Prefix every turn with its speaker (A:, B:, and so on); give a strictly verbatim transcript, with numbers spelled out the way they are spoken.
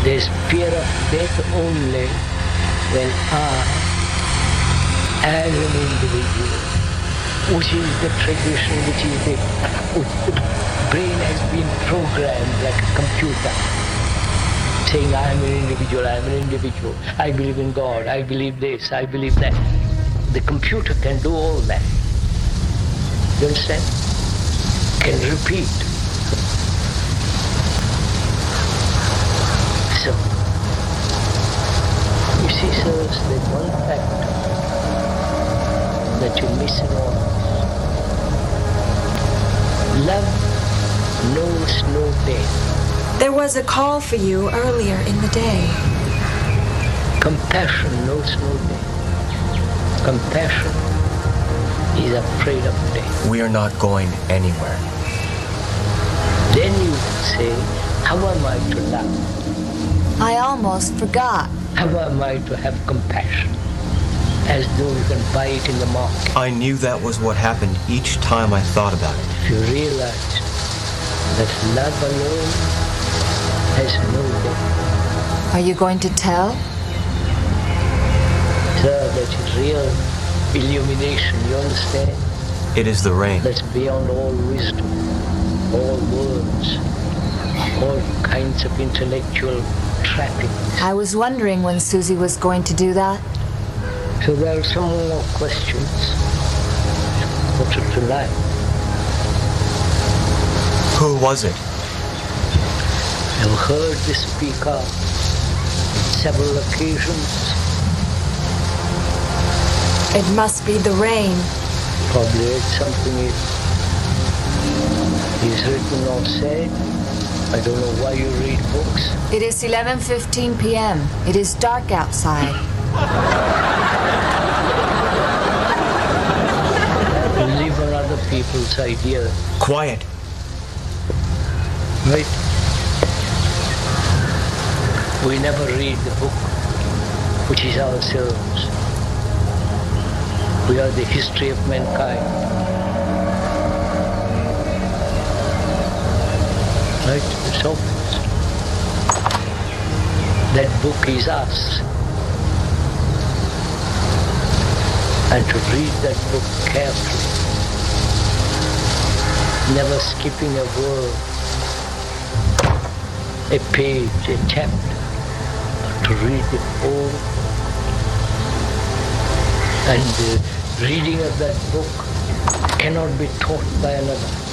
A: There's fear of death only when I, as an individual, which is the tradition, which is the, which the brain has been programmed like a computer, saying I am an individual, I am an individual, I believe in God, I believe this, I believe that. The computer can do all that. You understand? Can repeat. So, you see, sirs, there's one factor that you're missing on. Love knows no death.
B: There was a call for you earlier in the day.
A: Compassion knows no death. Compassion is afraid of death.
C: We are not going anywhere.
A: Then you would say, how am I to love?
D: I almost forgot.
A: How am I to have compassion? As though you can buy it in the market.
C: I knew that was what happened each time I thought about it.
A: If you realize that love alone has no death.
D: Are you going to tell?
A: Sir, that is real illumination, you understand?
C: It is the rain.
A: That's beyond all wisdom, all words, all kinds of intellectual trappings.
D: I was wondering when Susie was going to do that.
A: So there are some more questions put it to life.
C: Who was it?
A: I've heard the speaker on several occasions.
B: It must be the rain.
A: Probably it's something he's written or said. I don't know why you read books.
D: It is eleven fifteen p.m. It is dark outside.
A: You live on other people's ideas.
C: Quiet.
A: Right? We never read the book, which is ourselves. We are the history of mankind. Right? It's obvious. That book is us. And to read that book carefully, never skipping a word, a page, a chapter, but to read it all. And the reading of that book cannot be taught by another.